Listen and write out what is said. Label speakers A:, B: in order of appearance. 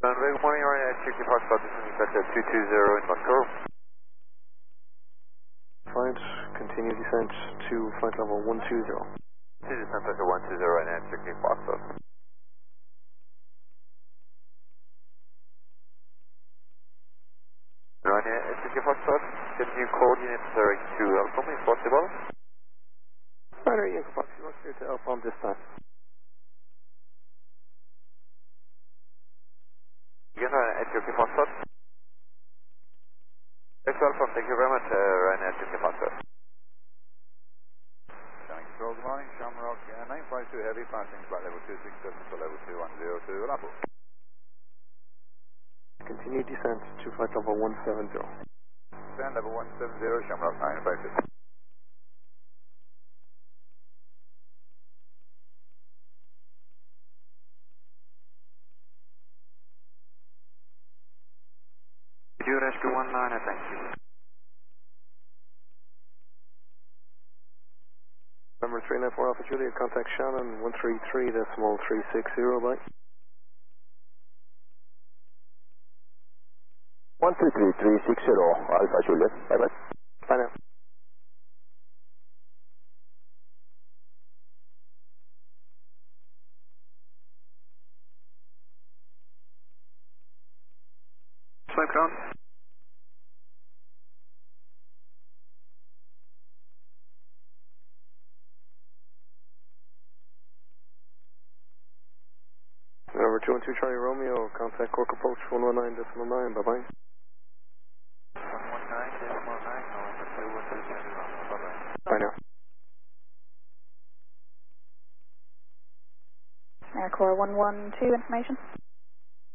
A: Good morning, Ryanair Cherokee Foxtrot, this is Inspector 220 in Moscow.
B: Flight, continue descent to flight level 120.
A: This is Inspector 120 Ryanair Cherokee Foxtrot. Ryanair Cherokee Foxtrot, can you coordinate direct to Alpha if possible?
B: Ryanair Yankee Fox, you want clear to Alpha this time.
A: Again, Ryanair Cherokee Foxtrot. Thanks, Alpha, thank you very much, Ryanair Cherokee Foxtrot.
C: Control, good morning, Shamrock 952 Heavy, passing flight level 267 to level 2102, Lapo.
B: Continue descent to flight level 170.
C: Stand level 170, Shamrock 952.
A: Rescue 19, thank you.
B: Number 394 Alpha Juliet, contact Shannon 133.360, bye.
D: 133.360, Alpha Juliet, bye bye.
B: Bye now.
A: Smoke on.
B: Number 212 Charlie Romeo, contact Cork approach 119.9, bye bye.
A: 119.9, bye-bye.
B: Bye now.
E: Aircore 112 information.